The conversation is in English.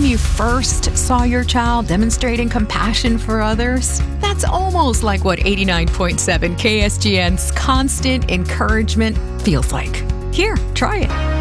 you first saw your child demonstrating compassion for others? That's almost like what 89.7 KSGN's constant encouragement feels like. Here, try it.